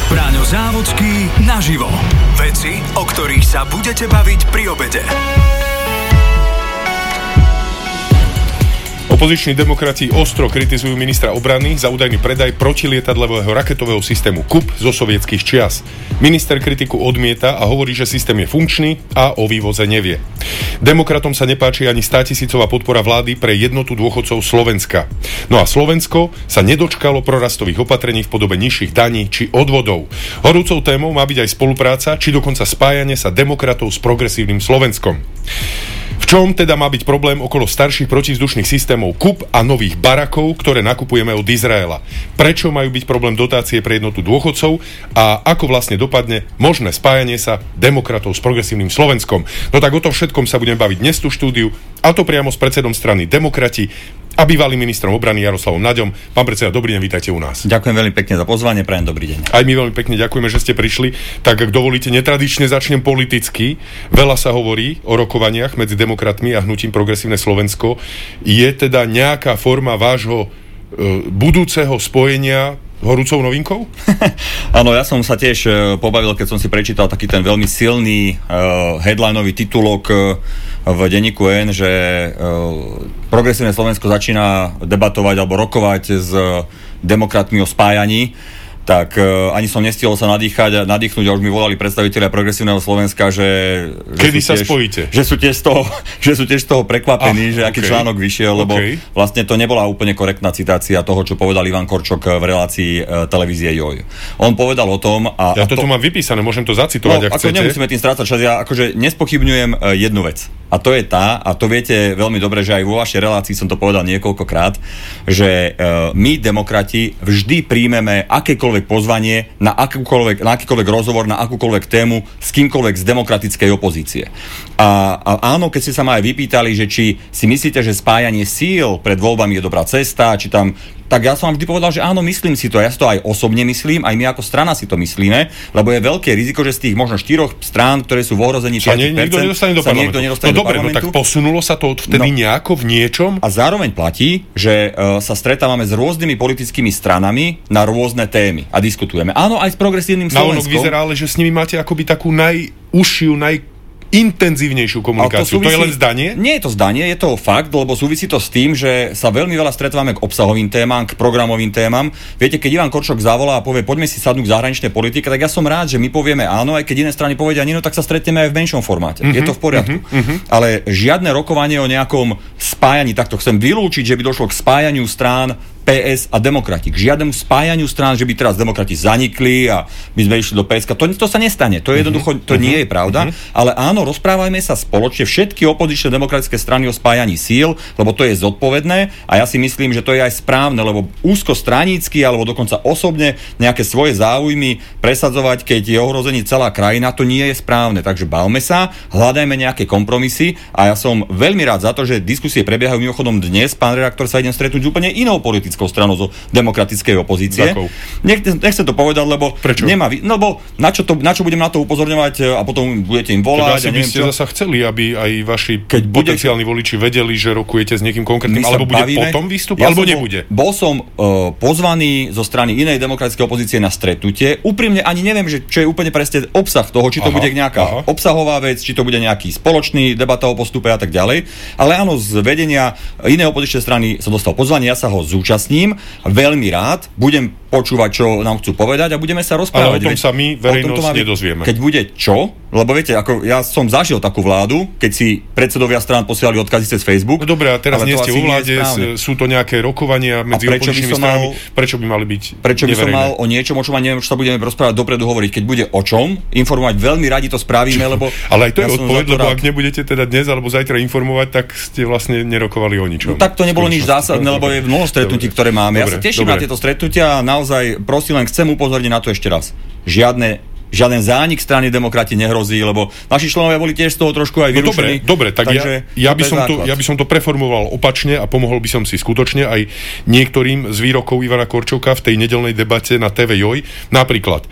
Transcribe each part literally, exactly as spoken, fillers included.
Braňo Závodský naživo. Veci, o ktorých sa budete baviť pri obede. Opoziční demokrati ostro kritizujú ministra obrany za údajný predaj protilietadlového raketového systému Kup zo sovietských čias. Minister kritiku odmieta a hovorí, že systém je funkčný a o vývoze nevie. Demokratom sa nepáči ani státisícová podpora vlády pre jednotu dôchodcov Slovenska. No a Slovensko sa nedočkalo prorastových opatrení v podobe nižších daní či odvodov. Horúcou témou má byť aj spolupráca, či dokonca spájanie sa demokratov s progresívnym Slovenskom. V čom teda má byť problém okolo starších protivzdušných systémov Kup a nových barakov, ktoré nakupujeme od Izraela? Prečo majú byť problém dotácie pre jednotu dôchodcov a ako vlastne dopadne možné spájanie sa demokratov s progresívnym Slovenskom? No tak o tom všetkom sa budeme baviť dnes tu štúdiu, a to priamo s predsedom strany Demokrati a bývalým ministrom obrany Jaroslavom Naďom. Pán predseda, dobrý deň, vítajte u nás. Ďakujem veľmi pekne za pozvanie, prajem dobrý deň. Aj my veľmi pekne ďakujeme, že ste prišli. Tak ak dovolíte, netradične začnem politicky. Veľa sa hovorí o rokovaniach medzi demokratmi a hnutím Progresívne Slovensko. Je teda nejaká forma vášho e, budúceho spojenia horúcou novinkou? Áno, ja som sa tiež uh, pobavil, keď som si prečítal taký ten veľmi silný uh, headlineový titulok uh, v denníku N, že uh, Progresívne Slovensko začína debatovať alebo rokovať s uh, demokratmi o spájaní. Tak uh, ani som nestihol sa nadýchať a nadýchnúť a už mi volali predstavitelia Progresívneho Slovenska, že... že Kedy sa tiež, spojíte? Že sú tiež z toho, že sú tiež z toho prekvapení, ah, že aký okay. článok vyšiel, lebo okay. vlastne to nebola úplne korektná citácia toho, čo povedal Ivan Korčok v relácii uh, televízie Joj. On povedal o tom... A, ja to tu mám vypísané, môžem to zacitovať, no, ak ako chcete. Nemusíme tým strácať čas, ja akože nespochybňujem uh, jednu vec. A to je tá, a to viete veľmi dobre, že aj vo vašej relácii som to povedal niekoľkokrát, že uh, my, demokrati, vždy príjmeme akékoľvek pozvanie na, akúkoľvek, na akýkoľvek rozhovor, na akúkoľvek tému s kýmkoľvek z demokratickej opozície. A, a áno, keď ste sa ma aj vypýtali, že či si myslíte, že spájanie síl pred voľbami je dobrá cesta, či tam... Tak ja som vám vždy povedal, že áno, myslím si to. Ja si to aj osobne myslím, aj my ako strana si to myslíme, lebo je veľké riziko, že z tých možno štyroch strán, ktoré sú v ohrození päť percent, niekto nedostane do parlamentu. Niekto nedostane no do dobre, parlamentu. No tak posunulo sa to odvtedy no. nejako v niečom? A zároveň platí, že uh, sa stretávame s rôznymi politickými stranami na rôzne témy a diskutujeme. Áno, aj s progresívnym Slovenskom. Na onok vyzerá, ale že s nimi máte akoby takú najúžšiu, naj intenzívnejšiu komunikáciu. To, súvisí, to je len zdanie? Nie je to zdanie, je to fakt, lebo súvisí to s tým, že sa veľmi veľa stretávame k obsahovým témam, k programovým témam. Viete, keď Ivan Korčok zavolá a povie, poďme si sadnúť k zahraničnej politike, tak ja som rád, že my povieme áno, aj keď iné strany povedia nie, no tak sa stretneme aj v menšom formáte. Mm-hmm, je to v poriadku. Mm-hmm. Ale žiadne rokovanie o nejakom spájaní, takto chcem vylúčiť, že by došlo k spájaniu strán pé es a demokrati. K žiadnemu spájaniu strán, že by teraz demokrati zanikli a my sme išli do pé es ká. To, to sa nestane. To je jednoducho, to uh-huh. nie je pravda. Uh-huh. Ale áno, rozprávajme sa spoločne všetky opozičné demokratické strany o spájaní síl, lebo to je zodpovedné a ja si myslím, že to je aj správne, lebo úzko stranícky alebo dokonca osobne nejaké svoje záujmy presadzovať, keď je ohrozený celá krajina, to nie je správne. Takže bavme sa, hľadajme nejaké kompromisy a ja som veľmi rád za to, že diskusie prebiehajú mimochodom dnes. Pán redaktor, sa idem stretnúť úplne inou politickou stranou zo demokratickej opozície. Nech, nechcem to povedať, lebo prečo? Nemá, no lebo na čo, to, na čo budem na to upozorňovať a potom budete im volať. Teda asi by ste zasa chceli, aby aj vaši keď potenciálni bude, voliči vedeli, že rokujete s niekým konkrétnym, alebo bude bavíme, potom výstup, ja alebo som, nebude? Bol som uh, pozvaný zo strany inej demokratickej opozície na stretnutie. Úprimne ani neviem, že, čo je úplne presne obsah toho, či to aha, bude nejaká aha. obsahová vec, či to bude nejaký spoločný debata o postupe a tak ďalej. Ale áno, z vedenia inej opozičnej strany som dostal pozvanie, ja sa ho zúčastním. Veľmi rád, budem počúvať, čo nám chcú povedať a budeme sa rozprávať. Ale o tom sa my, verejnosť, nedozvieme. Keď bude čo? Lebo viete, ako ja som zažil takú vládu, keď si predsedovia strán posielali odkazy cez Facebook. No dobré, a teraz nie ste vo vláde, sú to nejaké rokovania medzi opozičnými stranami. Prečo by mali byť Prečo by som mal o niečom, o čom ani neviem, čo sa budeme rozprávať dopredu hovoriť. Keď bude o čom, informovať, veľmi radi to spravíme, lebo... Ale aj to ja je odpoveď, lebo ak nebudete teda dnes alebo zajtra informovať, tak ste vlastne nerokovali o ničom. No, tak to nebolo nič zásadné, lebo je mnoho stretnutí, ktoré máme. Ja sa teším na tieto stretnutia a naozaj prosím, len chcem upozorniť na to ešte raz. Žiadne Žiaden zánik strany Demokrati nehrozí, lebo naši členovia boli tiež z toho trošku aj vyrušení. No dobre, dobre, tak ja, ja, by som to, ja by som to preformuloval opačne a pomohol by som si skutočne aj niektorým z výrokov Ivana Korčoka v tej nedeľnej debate na té vé Joj. Napríklad,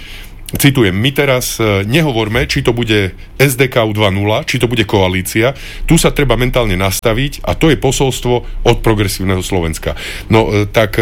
citujem, my teraz nehovorme, či to bude es dé ká dva nula, či to bude koalícia. Tu sa treba mentálne nastaviť a to je posolstvo od progresívneho Slovenska. No tak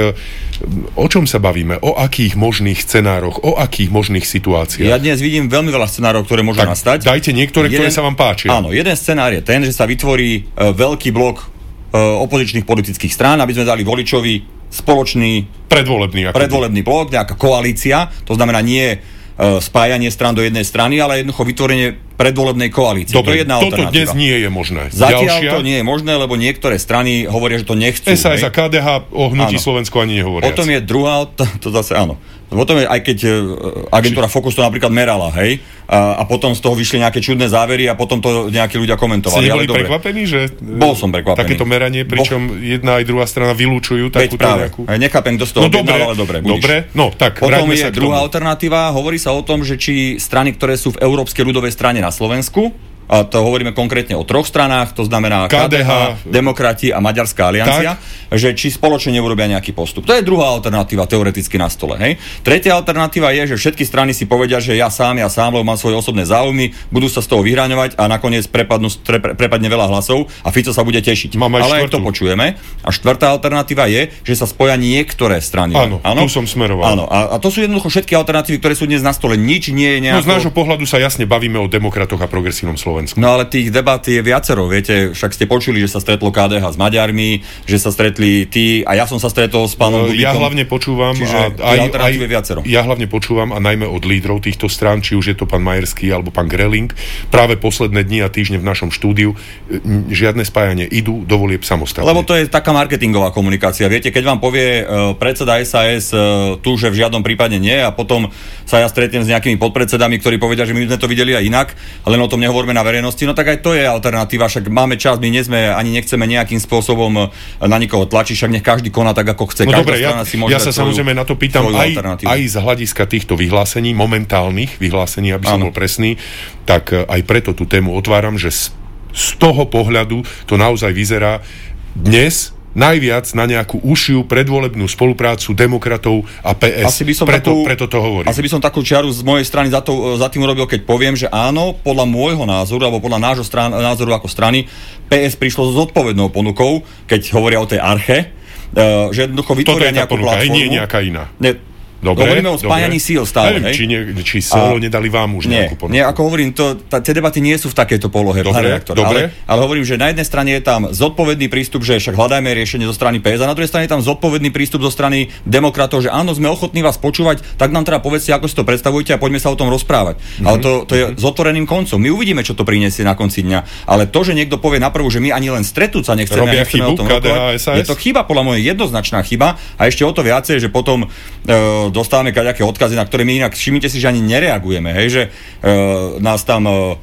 o čom sa bavíme? O akých možných scenároch? O akých možných situáciách? Ja dnes vidím veľmi veľa scenárov, ktoré môžu tak nastať. Dajte niektoré, jeden, ktoré sa vám páčia. Áno, jeden scenár je ten, že sa vytvorí uh, veľký blok uh, opozičných politických strán, aby sme dali voličovi spoločný predvolebný, predvolebný blok, nejaká koalícia, to znamená nie uh, spájanie strán do jednej strany, ale jednoducho vytvorenie predvolebnej koalície. Dobre, to je jedna toto alternatíva. Dnes nie je možné. Zatiaľ Ďalšia? to nie je možné, lebo niektoré strany hovoria, že to nechcú. es a es a ká dé há o hnutí Slovensko ani nehovoria. Potom je druhá, to, to zase áno. Potom je, aj keď agentúra Focus to napríklad merala, hej, a, a potom z toho vyšli nejaké čudné závery a potom to nejakí ľudia komentovali. Si neboli prekvapení, že bol som prekvapený. Takéto meranie, pričom Bo... jedna aj druhá strana vylúčujú takúto nejakú... Nechápem, kto z toho no objednal, ale dobre. Dobre, no tak potom je sa druhá alternatíva, hovorí sa o tom, že či strany, ktoré sú v Európskej ľudovej strane na Slovensku, a to hovoríme konkrétne o troch stranách, to znamená ká dé há, Demokrati a Maďarská aliancia, tak, že či spoločne neurobia nejaký postup. To je druhá alternatíva teoreticky na stole. Hej. Tretia alternatíva je, že všetky strany si povedia, že ja sám, ja sám, lebo mám svoje osobné záujmy, budú sa z toho vyhraňovať a nakoniec prepadnú, pre, prepadne veľa hlasov a Fico sa bude tešiť. Mám aj Ale štvrtú. To počujeme. A štvrtá alternatíva je, že sa spoja niektoré strany. Áno, tu som smeroval. Áno, a, a to sú jednoducho všetky alternatívy, ktoré sú dnes na stole. Nič nie je nejako... No z nášho pohľadu sa jasne bavíme o demokratoch a progresívnom Slovensku. No ale tých debat je viacero, viete, však ste počuli, že sa stretlo ká dé há s Maďarmi, že sa stretli tí, a ja som sa stretol s pánom Bubíkom. Ja hlavne počúvam, čiže a aj, aj, viacero. Ja hlavne počúvam a najmä od lídrov týchto strán, či už je to pán Majerský alebo pán Greling, práve posledné dni a týždne v našom štúdiu žiadne spájanie, idú do volieb samostatne. Lebo to je taká marketingová komunikácia. Viete, keď vám povie uh, predseda es a es uh, tu, že v žiadnom prípade nie, a potom sa ja stretnem s nejakými podpredsedami, ktorí povedia, že my sme to videli aj inak, len o tom nehovoríme na verejnosti, no tak aj to je alternatíva, však máme čas, my nie sme, ani nechceme nejakým spôsobom na nikoho tlačiť, však nech každý koná tak, ako chce. No Každá dobre, ja, si môže ja sa svoju, samozrejme na to pýtam aj, aj z hľadiska týchto vyhlásení, momentálnych vyhlásení, aby som ano. bol presný, tak aj preto tú tému otváram, že z, z toho pohľadu to naozaj vyzerá dnes najviac na nejakú užšiu predvolebnú spoluprácu demokratov a pé es. Asi by som preto, takú, preto to hovorím. Asi by som takú čiaru z mojej strany za, to, za tým urobil, keď poviem, že áno, podľa môjho názoru, alebo podľa nášho strán, názoru ako strany, pé es prišlo s zodpovednou ponukou, keď hovoria o tej arche, uh, že jednoducho vytvoria nejakú ponuka, platformu. Nie nejaká iná. Ne, Dobre, hovoríme o spájaní síl stále, neviem, hej? Či, ne, či solo a... nedali vám už nie, nejakú ponuku. Nie, ako hovorím, to, tá, tie debaty nie sú v takejto polohe. Dobre, reaktor, dobre. Ale, ale hovorím, že na jednej strane je tam zodpovedný prístup, že však hľadajme riešenie zo strany pé es, a na druhej strane je tam zodpovedný prístup zo strany demokratov, že áno, sme ochotní vás počúvať, tak nám teda povedzte, ako si to predstavujete a poďme sa o tom rozprávať. Mm-hmm. Ale to, to je s otvoreným koncom. My uvidíme, čo to prinesie na konci dňa. Ale to, že niekto povie naprvu, že my ani len stretnúť sa nechceme, robia nechceme chybu, o tom ká dé há, es a es? Je to chyba, podľa mňa jednoznačná chyba, a ešte o to viacej, že potom e, dostávame kaďaké odkazy, na ktoré my inak, všimnite si, že ani nereagujeme, hej, že uh, nás tam uh,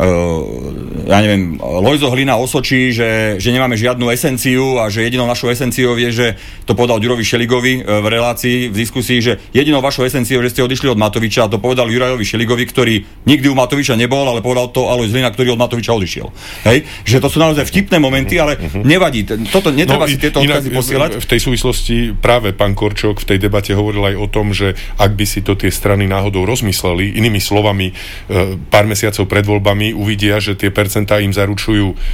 Uh, ja neviem, Lojzo Hlina osočí, že, že nemáme žiadnu esenciu a že jedinou našou esenciou je, že to povedal Ďurovi Šeligovi uh, v relácii, v diskusii, že jedinou vašou esenciou, že ste odišli od Matoviča, a to povedal Jurajovi Šeligovi, ktorý nikdy u Matoviča nebol, ale povedal to Alojz Hlina, ktorý od Matoviča odišiel. Hej? Že to sú naozaj vtipné momenty, ale uh-huh. nevadí. Toto netreba no, si tieto odkazy posielať. V tej súvislosti práve pán Korčok v tej debate hovoril aj o tom, že ak by si to tie strany náhodou rozmysleli, inými slovami, uh, pár mesiacov pred voľbami uvidia, že tie percentá im zaručujú e,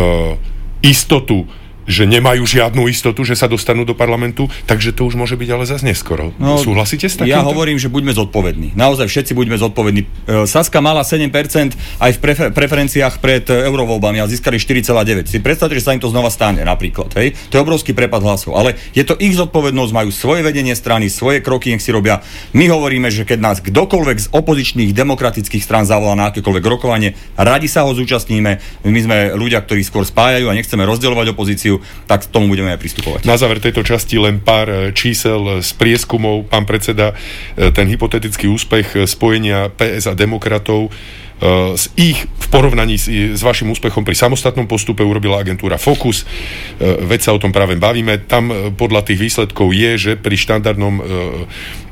istotu, že nemajú žiadnu istotu, že sa dostanú do parlamentu, takže to už môže byť ale zase neskoro. No, súhlasíte s takýmto? Ja hovorím, že buďme zodpovední. Naozaj všetci buďme zodpovední. Saska mala sedem percent aj v prefer- preferenciách pred eurovoľbami a získali štyri celé deväť. Si predstavte, že sa im to znova stane, napríklad. Hej? To je obrovský prepad hlasov. Ale je to ich zodpovednosť, majú svoje vedenie strany, svoje kroky, nech si robia. My hovoríme, že keď nás kdokoľvek z opozičných demokratických strán zavolá na akékoľvek rokovanie, radi sa ho zúčastníme. My sme ľudia, ktorí skôr spájajú a nechceme rozdeľovať opozíciu, tak k tomu budeme aj pristupovať. Na záver tejto časti len pár čísel z prieskumov. Pán predseda, ten hypotetický úspech spojenia pé es a demokratov z ich v porovnaní s, s vašim úspechom pri samostatnom postupe urobila agentúra Focus. Veď sa o tom práve bavíme. Tam podľa tých výsledkov je, že pri štandardnom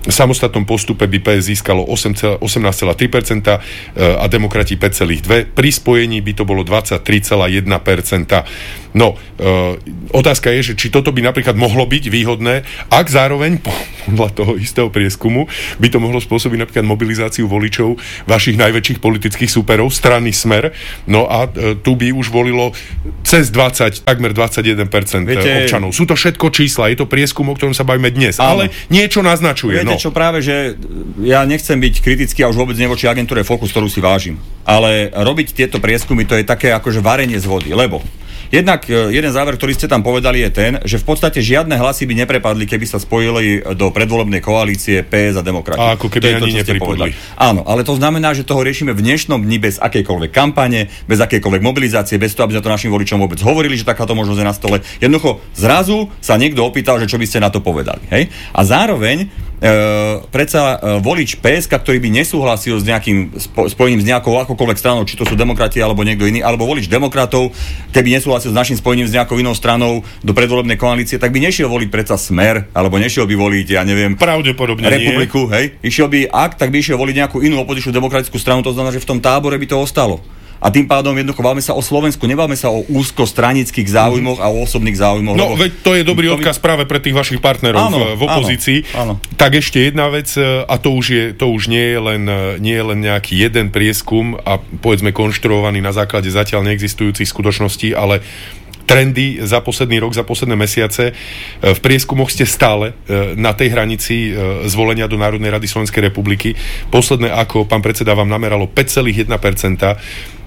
V samostatnom postupe by pé es získalo osemnásť celá tri percenta a demokrati päť celá dva percenta. Pri spojení by to bolo dvadsaťtri celá jeden percenta. No, e, otázka je, že či toto by napríklad mohlo byť výhodné, ak zároveň podľa toho istého prieskumu by to mohlo spôsobiť napríklad mobilizáciu voličov vašich najväčších politických súperov, strany Smer. No a e, tu by už volilo cez dvadsať, takmer dvadsaťjeden percent Viete, občanov. Sú to všetko čísla, je to prieskum, o ktorom sa bavíme dnes, áno. Ale niečo naznačuje. Viete no. čo, práve, že ja nechcem byť kritický a už vôbec nevoči agentúre Focus, ktorú si vážim. Ale robiť tieto prieskumy, to je také akože varenie z vody, lebo jednak jeden záver, ktorý ste tam povedali, je ten, že v podstate žiadne hlasy by neprepadli, keby sa spojili do predvolebnej koalície pé es a demokrati. A ako keby ani nepripadli. Áno, ale to znamená, že toho riešime v dnešnom dni bez akejkoľvek kampane, bez akejkoľvek mobilizácie, bez toho, aby sme to našim voličom vôbec hovorili, že takáto možnosť je na stole. Jednoducho zrazu sa niekto opýtal, že čo by ste na to povedali. Hej? A zároveň e, predsa e, volič pé es, ktorý by nesúhlasil s nejakým spo, spojením s nejakou akokoľvek stranou, či to sú demokrati alebo niekto iný, alebo volič demokratov, keby nesúhlasil s našim spojením s nejakou inou stranou do predvolebnej koalície, tak by nešiel voliť predsa Smer, alebo nešiel by voliť, ja neviem, pravdepodobne Republiku, nie. Hej? Išiel by, ak, tak by išiel voliť nejakú inú opozičnú demokratickú stranu, to znamená, že v tom tábore by to ostalo. A tým pádom jednoducho bavíme sa o Slovensku, nebavíme sa o úzkostranických záujmoch a o osobných záujmoch. No, veď to je dobrý to odkaz by... práve pre tých vašich partnerov áno, v, v opozícii. Áno, áno. Tak ešte jedna vec, a to už, je, to už nie, je len, nie je len nejaký jeden prieskum a povedzme konštruovaný na základe zatiaľ neexistujúcich skutočností, ale trendy za posledný rok, za posledné mesiace. V prieskumoch ste stále na tej hranici zvolenia do Národnej rady Slovenskej republiky. Posledné, ako pán predseda vám nameralo, päť celá jeden percenta.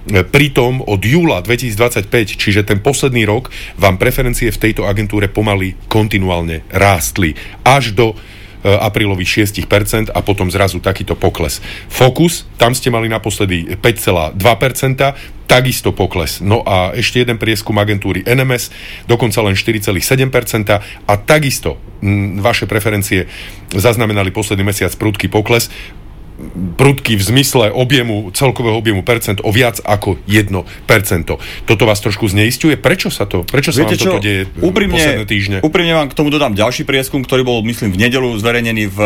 Pritom od júla dvetisícdvadsaťpäť, čiže ten posledný rok, vám preferencie v tejto agentúre pomaly kontinuálne rástli. Až do aprílových šesť percent a potom zrazu takýto pokles. Focus, tam ste mali naposledy päť celá dva percenta, takisto pokles. No a ešte jeden prieskum agentúry en em es, dokonca len štyri celá sedem percenta a takisto m, vaše preferencie zaznamenali posledný mesiac prudký pokles. Prudký v zmysle objemu, celkového objemu percent o viac ako jedno percento. Toto vás trošku zneisťuje? Prečo sa to, prečo sa Viete vám čo? toto deje úprimne, posledné týždne? Úprimne vám k tomu dodám ďalší prieskum, ktorý bol, myslím, v nedeľu zverejnený v,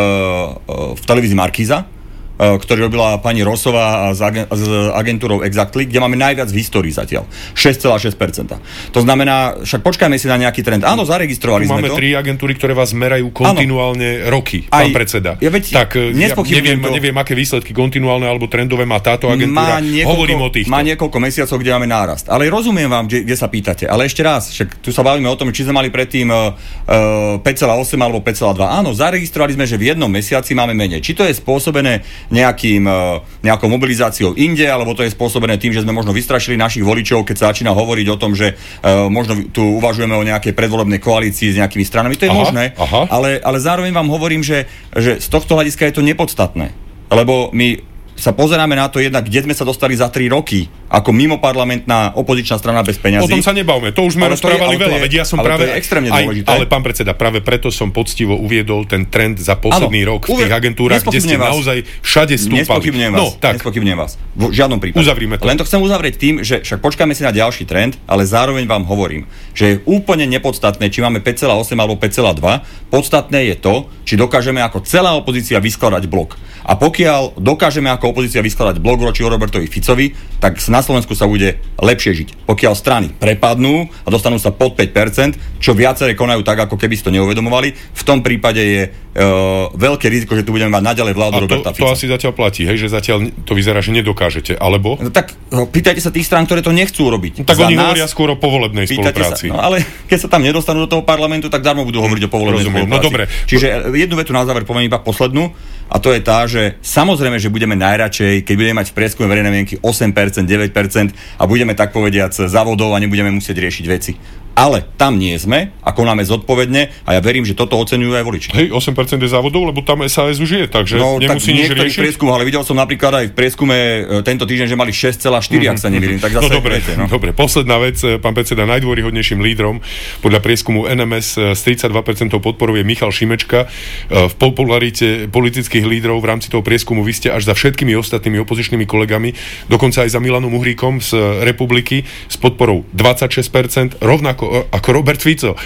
v televízii Markíza, ktorý robila pani Rosová s, agen- s agentúrou Exactly, kde máme najviac v histórii zatiaľ. šesť celá šesť percenta. To znamená, však počkajme si na nejaký trend. Áno, zaregistrovali sme to. Máme tri agentúry, ktoré vás merajú kontinuálne áno. roky, pán Aj, predseda. Ja veď, tak ja neviem, to... neviem, aké výsledky kontinuálne alebo trendové má táto agentúra. Má niekoľko, Hovorím o týchto. Má niekoľko mesiacov, kde máme nárast. Ale rozumiem vám, kde, kde sa pýtate. Ale ešte raz, však tu sa bavíme o tom, či sme mali predtým uh, päť celá osem alebo päť celá dva. Áno, zaregistrovali sme, že v jednom mesiaci máme menej. Či to je spôsobené nejakým, nejakou mobilizáciou inde, alebo to je spôsobené tým, že sme možno vystrašili našich voličov, keď sa začína hovoriť o tom, že uh, možno tu uvažujeme o nejakej predvolebnej koalícii s nejakými stranami. To je aha, možné, aha. Ale, ale zároveň vám hovorím, že, že z tohto hľadiska je to nepodstatné. Lebo my sa pozeráme na to jednak, kde sme sa dostali za tri roky ako mimoparlamentná opozičná strana bez peňazí. O tom sa nebavme, to už sme ale rozprávali je, veľa, veď ja som ale práve to je extrémne dôležité. Aj, ale pán predseda, práve preto som poctivo uviedol ten trend za posledný ano, rok v tých agentúrach, kde ste vás. naozaj všade stúpali. Nespochybňujem vás, no, tak. nespochybňujem vás. V žiadnom prípade. Uzavrime to. Len to chcem uzavrieť tým, že však počkáme si na ďalší trend, ale zároveň vám hovorím, že je úplne nepodstatné, či máme päť celá osem alebo päť celá dva. Podstatné je to, či dokážeme ako celá opozícia vyskladať blok. A pokiaľ dokážeme ako opozícia vyskladať blok voči Robertovi Ficovi, tak na Slovensku sa bude lepšie žiť. Pokiaľ strany prepadnú a dostanú sa pod päť percent, čo viaceré konajú tak, ako keby si to neuvedomovali, v tom prípade je uh, veľké riziko, že tu budeme mať naďalej vládu to, Roberta Fica. To asi zatiaľ platí, hej, že zatiaľ to vyzerá, že nedokážete, alebo? No, tak no, pýtajte sa tých strán, ktoré to nechcú robiť. No, tak Za oni nás, hovoria skôr o povolebnej spolupráci. Sa, no, ale keď sa tam nedostanú do toho parlamentu, tak darmo budú hovoriť o povolebnej Rozumiem. spolupráci. No dobre. Čiže jednu vetu na záver poviem iba poslednú, a to je tá, že samozrejme, že budeme najradšej, keď budeme mať v prieskume verejnej mienky osem percent, deväť percent a budeme tak povediac závodov a nebudeme musieť riešiť veci. Ale tam nie sme a konáme zodpovedne a ja verím, že toto oceňujú aj voliči. Hej, osem percent je závodov, lebo tam es a es už je, takže no, nemusí nič riešiť. Prieskum, ale videl som napríklad aj v prieskume tento týždeň, že mali šesť celá štyri, mm-hmm. ak sa nemýlim. Tak zase no dobre, viete, no. dobre, posledná vec, pán predseda, najdôveryhodnejším lídrom podľa prieskumu en em es s tridsaťdva percent podporou je Michal Šimečka. V popularite politických lídrov v rámci toho prieskumu vy ste až za všetkými ostatnými opozičnými kolegami, dokonca aj za Milanom Uhríkom z Republiky s podporou dvadsaťšesť percent, rovnako ako Robert Fico.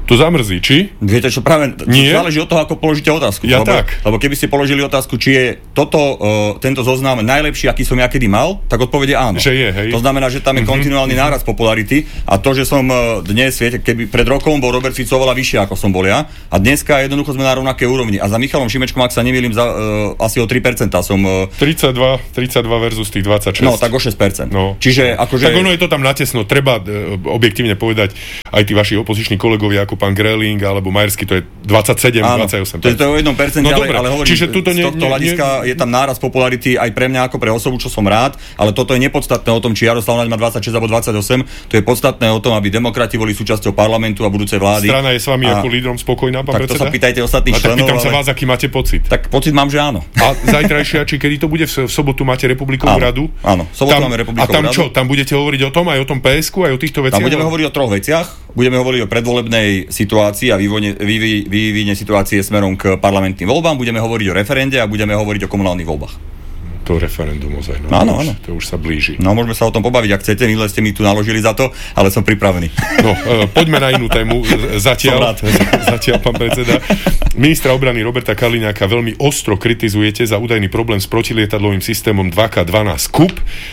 To zamrzí, či? Viete čo, práve Nie? záleží od toho, ako položíte otázku. Ja lebo, tak. Lebo keby ste položili otázku, či je toto, uh, tento zoznam najlepší, aký som ja kedy mal, tak odpovede áno. Že je, hej. To znamená, že tam je mm-hmm. kontinuálny nárast popularity a to, že som uh, dnes, viete, keby pred rokom bol Robert Fico oveľa vyššie, ako som bol ja, a dneska jednoducho sme na rovnakej úrovni. A za Michalom Šimečkom, ak sa nemýlim, za, uh, asi o tri percentá som... Uh, tridsaťdva, tridsaťdva versus tých dvadsaťšesť. No, tak o šesť percent. No. Čiže akože... Tak ono je to tam natesno. Treba uh, objektívne povedať, aj tí vaši opoziční kolegovia, ako pán Greling alebo Majersky, to je dvadsaťsedem, Áno, dvadsaťosem. to je to o jednom percente, no, ale, ale hovorím, čiže tuto z ne, tohto ne, hľadiska ne, je tam náraz popularity aj pre mňa ako pre osobu, čo som rád, ale toto je nepodstatné o tom, či Jaroslav Naďo má dvadsaťšesť alebo dvadsaťosem, to je podstatné o tom, aby demokrati boli súčasťou parlamentu a budúcej vlády. Strana je s vami a, ako lídrom spokojná, pán tak predseda? Tak to sa pýtajte ostatných a členov. Tak pýtam ale... sa vás, aký máte pocit. Tak pocit mám, že áno. A zajtrajšia, či kedy to bude? V sobotu máte Republikovú áno, radu? Áno, v sobotu máme Republikovú radu. A tam radu. čo? Tam budete hovoriť o tom, aj o tom pé esku, aj o týchto veciach? Tam budeme hovoriť o troch veciach. Budeme hovoriť o predvolebnej situácii a vývine, vývine, vývine situácie smerom k parlamentným voľbám, budeme hovoriť o referende a budeme hovoriť o komunálnych voľbách. To referendum ozaj. No, áno, to, už, áno. to už sa blíži. No, môžeme sa o tom pobaviť, ak chcete, minule ste mi tu naložili za to, ale som pripravený. No, e, poďme na inú tému. Zatiaľ, zatiaľ, pán predseda. Ministra obrany Roberta Kaliňáka veľmi ostro kritizujete za údajný problém s protilietadlovým systémom dva ká dvanásť KUP.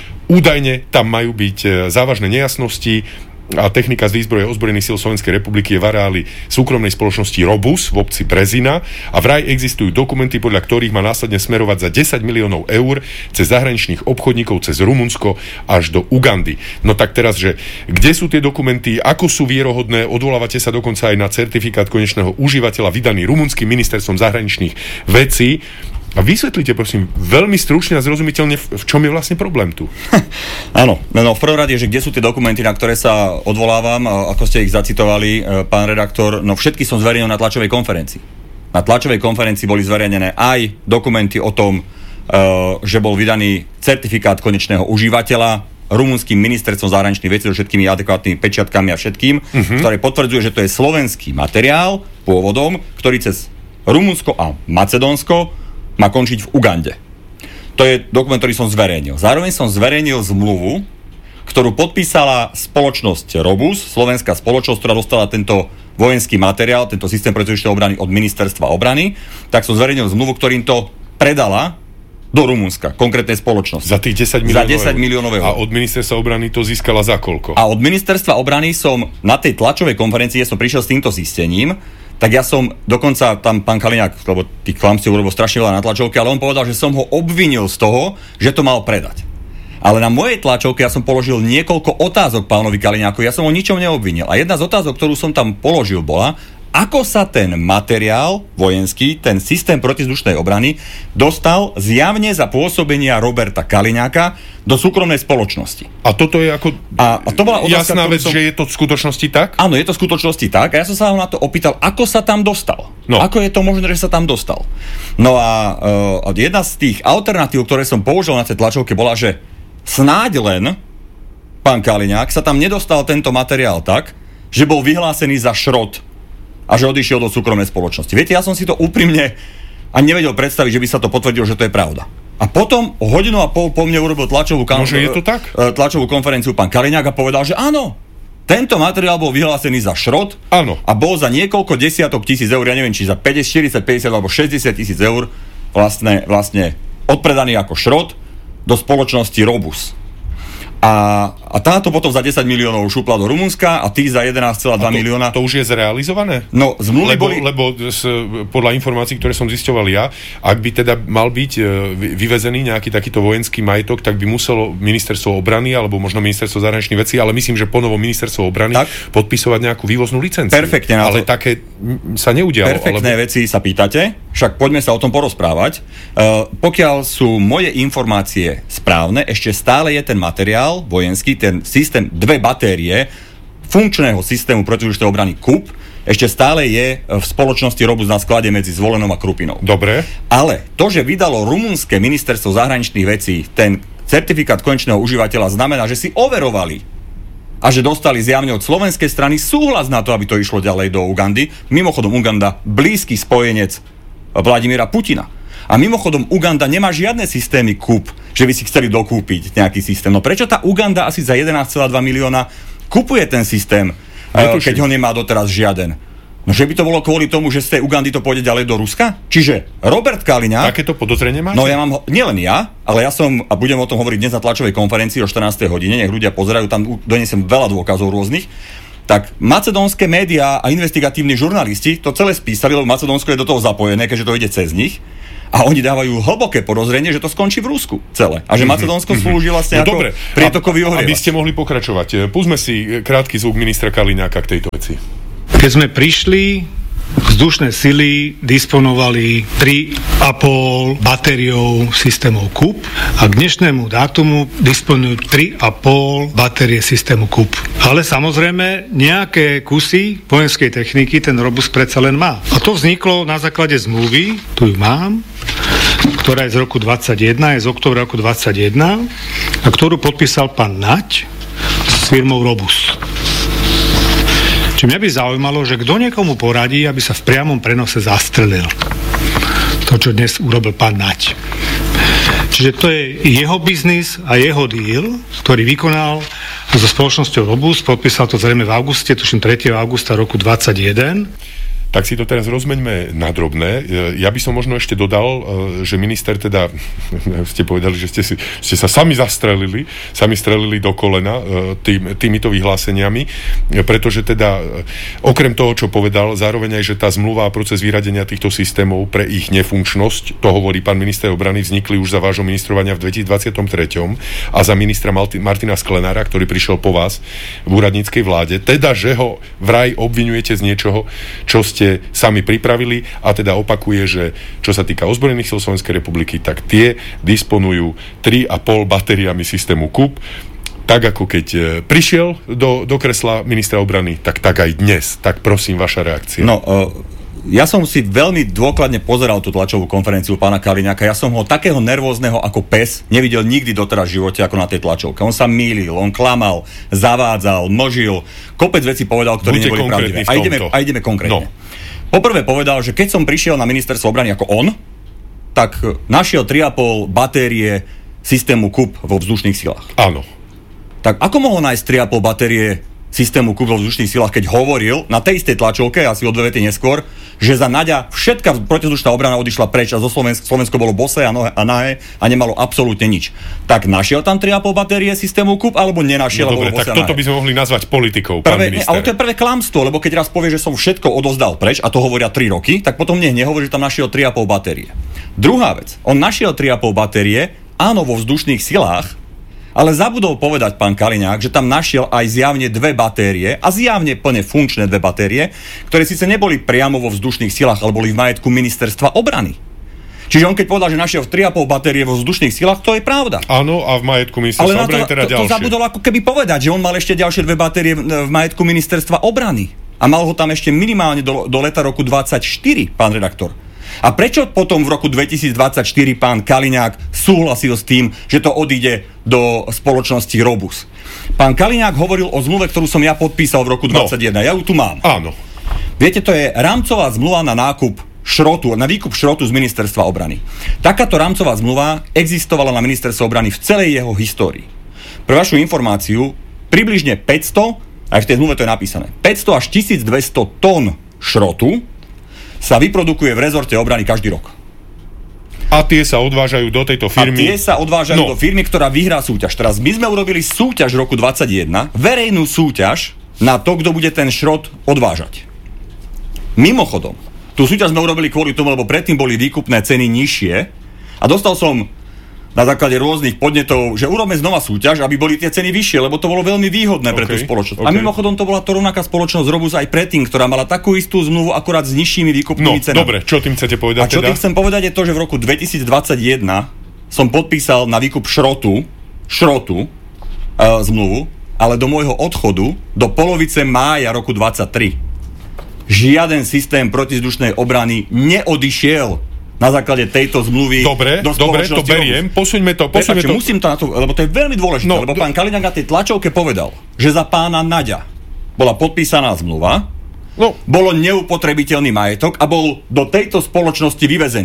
Údajne tam majú byť závažné nejasnosti a technika z výzbroje ozbrojených síl Slovenskej republiky je v areáli súkromnej spoločnosti Robus v obci Brezina a vraj existujú dokumenty, podľa ktorých má následne smerovať za desať miliónov eur cez zahraničných obchodníkov, cez Rumunsko až do Ugandy. No tak teraz, že kde sú tie dokumenty, ako sú vierohodné, odvolávate sa dokonca aj na certifikát konečného užívateľa vydaný rumunským ministerstvom zahraničných vecí. A vysvetlite, prosím, veľmi stručne a zrozumiteľne, v čom je vlastne problém tu. Áno, no v prvom rade, že kde sú tie dokumenty, na ktoré sa odvolávam, ako ste ich zacitovali, pán redaktor, no všetky som zverejnil na tlačovej konferencii. Na tlačovej konferencii boli zverejnené aj dokumenty o tom, že bol vydaný certifikát konečného užívateľa rumunským ministerstvom zahraničných vecí so všetkými adekvátnymi pečiatkami a všetkým, uh-huh. ktoré potvrdzuje, že to je slovenský materiál pôvodom, ktorý cez Rumunsko a Macedónsko má končiť v Ugande. To je dokument, ktorý som zverejnil. Zároveň som zverejnil zmluvu, ktorú podpísala spoločnosť Robus, slovenská spoločnosť, ktorá dostala tento vojenský materiál, tento systém protiužitej obrany od ministerstva obrany, tak som zverejnil zmluvu, ktorým to predala do Rumunska, konkrétnej spoločnosti. Za tých desať miliónov, za desať miliónov eur. A od ministerstva obrany to získala za koľko? A od ministerstva obrany som na tej tlačovej konferencii, som prišiel s týmto zistením, tak ja som, dokonca tam pán Kaliňák, lebo tých klamstiev urobil strašne veľa na tlačovke, ale on povedal, že som ho obvinil z toho, že to mal predať. Ale na mojej tlačovke ja som položil niekoľko otázok pánovi Kaliňákovi, ja som ho ničom neobvinil. A jedna z otázok, ktorú som tam položil, bola, ako sa ten materiál vojenský, ten systém protizdušnej obrany dostal zjavne za pôsobenia Roberta Kaliňáka do súkromnej spoločnosti. A toto je ako a, a to bola otázka, jasná vec, som... že je to v skutočnosti tak? Áno, je to v skutočnosti tak. A ja som sa ho na to opýtal, ako sa tam dostal. No. Ako je to možné, že sa tam dostal. No a uh, jedna z tých alternatív, ktoré som použil na tej tlačovke, bola, že snáď len pán Kaliňák sa tam nedostal tento materiál tak, že bol vyhlásený za šrot a že odišiel do súkromnej spoločnosti. Viete, ja som si to úprimne ani nevedel predstaviť, že by sa to potvrdilo, že to je pravda. A potom hodinu a pol po mne urobil tlačovú, kam... Môže, je to tak? tlačovú konferenciu pán Kaliňák a povedal, že áno, tento materiál bol vyhlásený za šrot áno. a bol za niekoľko desiatok tisíc eur, ja neviem, či za päťdesiat, štyridsať, päťdesiat alebo šesťdesiat tisíc eur vlastne, vlastne odpredaný ako šrot do spoločnosti Robus. A, a táto potom za desať miliónov šupla do Rumunska a tí za jedenásť celá dva milióna. To už je zrealizované? No, zmluvy lebo, boli... Lebo z, podľa informácií, ktoré som zisťoval ja, ak by teda mal byť vyvezený nejaký takýto vojenský majetok, tak by muselo ministerstvo obrany, alebo možno ministerstvo zahraničných vecí, ale myslím, že ponovo ministerstvo obrany tak? podpisovať nejakú vývoznú licenciu. Perfektne. Ale to... také sa neudialo. Perfektné alebo... veci sa pýtate, však poďme sa o tom porozprávať. Uh, pokiaľ sú moje informácie správne, ešte stále je ten materiál vojenský, ten systém, dve batérie funkčného systému protiužitej obrany KUP ešte stále je v spoločnosti Robus na sklade medzi Zvolenom a Krupinou. Dobre. Ale to, že vydalo rumunské ministerstvo zahraničných vecí ten certifikát konečného užívateľa, znamená, že si overovali a že dostali zjavne od slovenskej strany súhlas na to, aby to išlo ďalej do Ugandy. Mimochodom Uganda blízky spojenec Vladimíra Putina. A mimochodom, Uganda nemá žiadne systémy kúp, že by si chceli dokúpiť nejaký systém. No prečo tá Uganda asi za jedenásť celá dva milióna kupuje ten systém, Netuším. keď ho nemá doteraz žiaden? No, že by to bolo kvôli tomu, že z tej Ugandy to pôjde ďalej do Ruska? Čiže Robert Kaliňák... Takéto podozrenie máte? No ja mám, ho, nielen ja, ale ja som, a budem o tom hovoriť dnes na tlačovej konferencii o štrnástej hodine, nech ľudia pozerajú, tam donesem veľa dôkazov rôznych, tak macedónske médiá a investigatívni žurnalisti to celé spísali, lebo Macedónsko je do toho zapojené, keďže to ide cez nich. A oni dávajú hlboké podozrenie, že to skončí v Rusku celé. A že Macedónsko mm-hmm. slúži vlastne no, ako dobre. prietokový ohrievač. Aby ste mohli pokračovať. Púsme si krátky zvuk ministra Kaliňáka k tejto veci. Keď sme prišli, vzdušné sily disponovali tri a pol batériou systémov K U P a k dnešnému dátumu disponujú tri a pol batérie systému K U P. Ale samozrejme nejaké kusy vojenskej techniky ten Robus predsa len má. A to vzniklo na základe zmluvy, tu ju mám, ktorá je z roku dvadsaťjeden, je z októbra roku dvadsaťjeden, a ktorú podpísal pán Naď s firmou Robus. Čiže mňa by zaujímalo, že kto niekomu poradí, aby sa v priamom prenose zastrelil. To, čo dnes urobil pán Naď. Čiže to je jeho biznis a jeho deal, ktorý vykonal so spoločnosťou Robus, podpísal to zrejme v auguste, tuším tretieho augusta roku dvadsaťjeden. Tak si to teraz rozmeňme na drobné. Ja by som možno ešte dodal, že minister teda, ste povedali, že ste, si, ste sa sami zastrelili, sami strelili do kolena tým, týmito vyhláseniami, pretože teda okrem toho, čo povedal, zároveň aj, že tá zmluva a proces vyradenia týchto systémov pre ich nefunkčnosť, to hovorí pán minister obrany, vznikli už za vášho ministrovania v dvetisícdvadsaťtri a za ministra Martina Sklenára, ktorý prišiel po vás v úradníckej vláde, teda, že ho vraj obviňujete z niečoho, čo ste sami pripravili a teda opakuje, že čo sa týka ozbrojených síl Slovenskej republiky, tak tie disponujú tri a pol batériami systému K U P. Tak ako keď prišiel do, do kresla ministra obrany, tak tak aj dnes. Tak prosím, vaša reakcia. No, uh, ja som si veľmi dôkladne pozeral tú tlačovú konferenciu pána Kaliňáka. Ja som ho takého nervózneho ako pes nevidel nikdy doteraz v živote ako na tej tlačovke. On sa mýlil, on klamal, zavádzal, množil, kopec vecí povedal, ktoré neboli pravdivé. A ideme, a ideme konkrétne. No. Poprvé povedal, že keď som prišiel na ministerstvo obrany ako on, tak našiel tri a pol batérie systému K U P vo vzdušných silách. Áno. Tak ako mohol nájsť tri a pol batérie systému K U P vo vzdušných silách, keď hovoril na tej istej tlačovke, asi o dve vety neskôr, že za Naďa všetká protizdušná obrana odišla preč a zo Slovensk- Slovensko bolo bosé a, nohe, a nahé a nemalo absolútne nič. Tak našiel tam tri a pol batérie systému K U P, alebo nenašiel? No dobre, tak toto by sme mohli nazvať politikou, pán prvé, minister. Ale to je prvé klamstvo, lebo keď raz povie, že som všetko odozdal preč, a to hovoria tri roky, tak potom nech nehovorí, že tam našiel tri a pol batérie. Druhá vec, on našiel tri a pol batérie, áno, vo vzdušných silách, ale zabudol povedať pán Kaliňák, že tam našiel aj zjavne dve batérie a zjavne plne funkčné dve batérie, ktoré síce neboli priamo vo vzdušných silách, ale boli v majetku ministerstva obrany. Čiže on keď povedal, že našiel tri a pol batérie vo vzdušných silách, to je pravda. Áno, a v majetku ministerstva ale obrany to, teda to, ďalšie. To zabudol ako keby povedať, že on mal ešte ďalšie dve batérie v majetku ministerstva obrany. A mal ho tam ešte minimálne do, do leta roku dvadsaťštyri, pán redaktor. A prečo potom v roku dvetisícdvadsaťštyri pán Kaliňák súhlasil s tým, že to odíde do spoločnosti Robus? Pán Kaliňák hovoril o zmluve, ktorú som ja podpísal v roku dvadsaťjeden. No. Ja ju tu mám. Áno. Viete, to je rámcová zmluva na nákup šrotu, na výkup šrotu z ministerstva obrany. Takáto rámcová zmluva existovala na ministerstve obrany v celej jeho histórii. Pre vašu informáciu, približne päťsto, aj v tej zmluve to je napísané, päťsto až tisícdvesto tón šrotu sa vyprodukuje v rezorte obrany každý rok. A tie sa odvážajú do tejto firmy. A tie sa odvážajú no. do firmy, ktorá vyhrá súťaž. Teraz my sme urobili súťaž v roku dvadsaťjeden, verejnú súťaž na to, kto bude ten šrot odvážať. Mimochodom, tú súťaž sme urobili kvôli tomu, lebo predtým boli výkupné ceny nižšie a dostal som na základe rôznych podnetov, že urobme znova súťaž, aby boli tie ceny vyššie, lebo to bolo veľmi výhodné pre okay, tú spoločnosť. Okay. A mimochodom to bola to rovnaká spoločnosť Robus aj predtým, ktorá mala takú istú zmluvu akurát s nižšími výkupnými no, cenami. Dobre, čo tým chcete povedať? A čo teda? tým chcem povedať je to, že v roku dvetisícdvadsaťjeden som podpísal na výkup šrotu, šrotu uh, zmluvu, ale do môjho odchodu do polovice mája roku dvadsaťtri žiaden systém protizdušnej obrany neodišiel na základe tejto zmluvy dobre, do dobre, to beriem. Posuňme to, posuňme Prepačte, to. musím to na to, lebo to je veľmi dôležité, no, lebo do... pán Kaliňák na tej tlačovke povedal, že za pána Naďa bola podpísaná zmluva, no. bolo neupotrebiteľný majetok a bol do tejto spoločnosti vyvezený.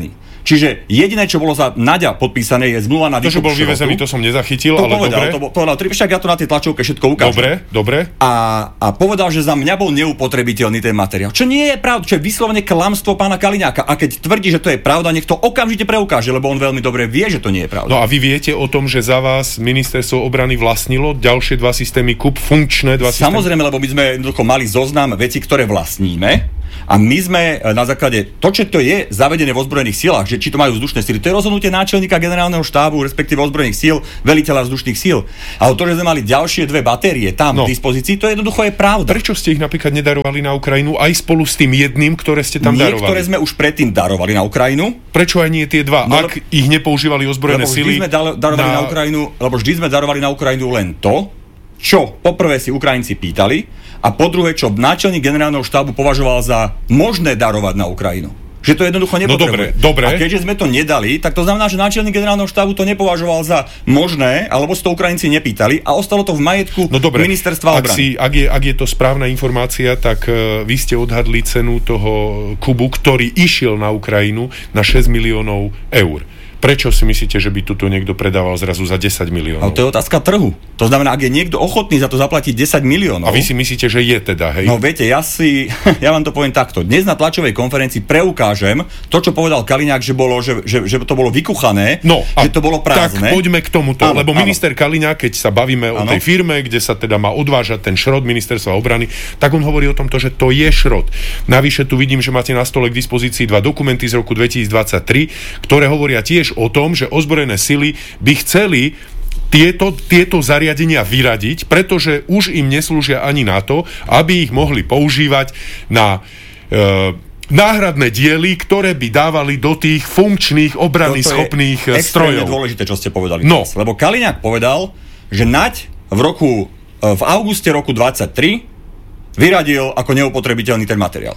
Čiže jediné, čo bolo za Naďa podpísané, je zmluva na výkup šrotu. To, že bol vyvezený, to som nezachytil, to ale povedal, dobre. To povedal, však ja to na tej tlačovke všetko ukážem. Dobre, dobre. A, a povedal, že za mňa bol neupotrebiteľný ten materiál. Čo nie je pravda, čo je vyslovene klamstvo pána Kaliňáka. A keď tvrdí, že to je pravda, nech to okamžite preukáže, lebo on veľmi dobre vie, že to nie je pravda. No a vy viete o tom, že za vás ministerstvo obrany vlastnilo ďalšie dva systémy KUB, funkčné dva systémy? Samozrejme, lebo my sme jednoducho mali zoznam veci, ktoré vlastníme. A my sme na základe, to, čo to je zavedené v ozbrojených silách, že či to majú vzdušné síly, to je rozhodnutie náčelníka generálneho štábu, respektíve ozbrojených síl, veliteľa vzdušných síl. Ale to, že sme mali ďalšie dve batérie tam no. v dispozícii, to jednoducho je pravda. Prečo ste ich napríklad nedarovali na Ukrajinu aj spolu s tým jedným, ktoré ste tam Niektoré darovali? Niektoré sme už predtým darovali na Ukrajinu. Prečo aj nie tie dva? No, ak ich nepoužívali ozbrojené síly? Lebo vždy sme darovali na... na Ukrajinu, lebo vždy sme darovali na Ukrajinu len to, čo poprvé si Ukrajinci pýtali, a po druhé, čo náčelník generálneho štábu považoval za možné darovať na Ukrajinu. Že to jednoducho nepotrebuje. No dobre, dobre. A keďže sme to nedali, tak to znamená, že náčelník generálneho štábu to nepovažoval za možné, alebo si to Ukrajinci nepýtali a ostalo to v majetku no dobre. Ministerstva obrany. Ak, si, ak, je, ak je to správna informácia, tak uh, vy ste odhadli cenu toho Kubu, ktorý išiel na Ukrajinu na šesť miliónov eur. Prečo si myslíte, že by tu niekto predával zrazu za desať miliónov? Ale to je otázka trhu. To znamená, ak je niekto ochotný za to zaplatiť desať miliónov. A vy si myslíte, že je teda, hej? No viete, ja si, ja vám to poviem takto. Dnes na tlačovej konferencii preukážem to, čo povedal Kaliňák, že, bolo, že, že, že to bolo vykuchané, no, že to bolo prázdne. Tak poďme k tomuto, áno, lebo áno. minister Kaliňák, keď sa bavíme áno. o tej firme, kde sa teda má odvážať ten šrot ministerstva obrany, tak on hovorí o tomto, že to je šrot. Navyše tu vidím, že máte na stole k dispozícii dva dokumenty z roku dvetisícdvadsaťtri, ktoré hovoria tiež o tom, že ozbrojené sily by chceli tieto, tieto zariadenia vyradiť, pretože už im neslúžia ani na to, aby ich mohli používať na e, náhradné diely, ktoré by dávali do tých funkčných, obrany schopných strojov. To je extrémne dôležité, čo ste povedali no. teraz. Lebo Kaliňák povedal, že Naď v roku, v auguste roku dvadsaťtri vyradil ako neupotrebiteľný ten materiál.